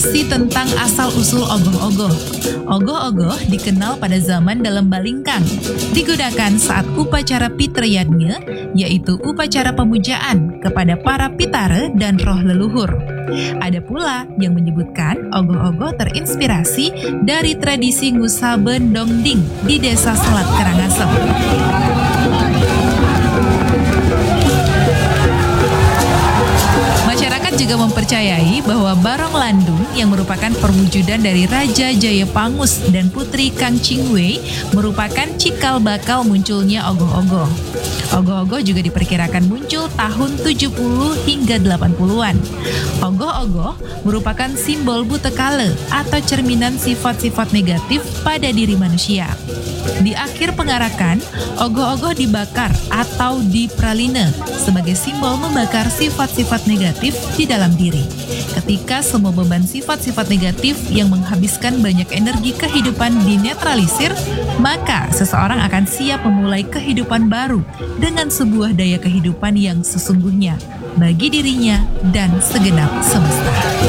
informasi tentang asal-usul ogoh-ogoh. Ogoh-ogoh dikenal pada zaman dalam Balingkang, digunakan saat upacara Pitrayadnya, yaitu upacara pemujaan kepada para pitara dan roh leluhur. Ada pula yang menyebutkan ogoh-ogoh terinspirasi dari tradisi Ngusaben Dongding di Desa Selat Karangasem. Masyarakat juga mempercayai bahwa Barong Landung yang merupakan perwujudan dari Raja Jayapangus dan Putri Kang Chingwei merupakan cikal bakal munculnya ogoh-ogoh. Ogoh-ogoh juga diperkirakan muncul tahun 70 hingga 80-an. Ogoh-ogoh merupakan simbol butekale atau cerminan sifat-sifat negatif pada diri manusia. Di akhir pengarakan, ogoh-ogoh dibakar atau dipraline sebagai simbol membakar sifat-sifat negatif di dalam diri. Ketika semua beban sifat-sifat negatif yang menghabiskan banyak energi kehidupan dinetralisir, maka seseorang akan siap memulai kehidupan baru dengan sebuah daya kehidupan yang sesungguhnya bagi dirinya dan segenap semesta.